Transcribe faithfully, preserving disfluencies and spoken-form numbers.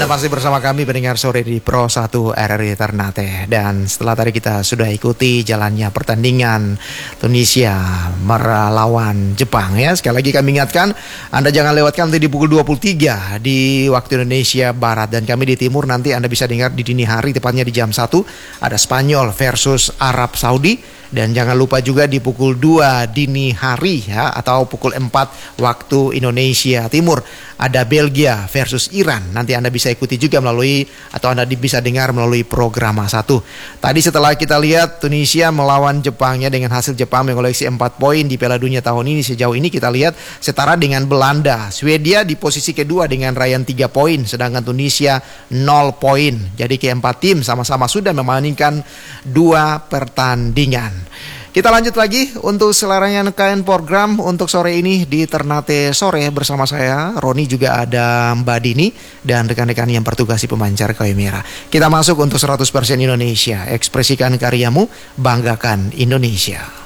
masih bersama kami pendengar sore di Pro satu R R I Ternate. Dan setelah tadi kita sudah ikuti jalannya pertandingan Tunisia melawan Jepang ya. Sekali lagi kami ingatkan, Anda jangan lewatkan nanti di pukul dua puluh tiga di waktu Indonesia Barat. Dan kami di Timur nanti Anda bisa dengar di dini hari, tepatnya di jam satu. Ada Spanyol versus Arab Saudi. Dan jangan lupa juga di pukul dua dini hari ya, atau pukul empat waktu Indonesia Timur ada Belgia versus Iran. Nanti Anda bisa ikuti juga melalui, atau Anda bisa dengar melalui program satu. Tadi setelah kita lihat Tunisia melawan Jepangnya dengan hasil Jepang mengoleksi empat poin di Piala Dunia tahun ini, sejauh ini kita lihat setara dengan Belanda. Swedia di posisi kedua dengan raihan tiga poin, sedangkan Tunisia nol poin. Jadi keempat tim sama-sama sudah memainkan dua pertandingan. Kita lanjut lagi untuk selarangan kain program untuk sore ini di Ternate Sore bersama saya Roni, juga ada Mbak Dini dan rekan-rekan yang bertugasi pemancar kayu merah. Kita masuk untuk seratus persen Indonesia. Ekspresikan karyamu, banggakan Indonesia.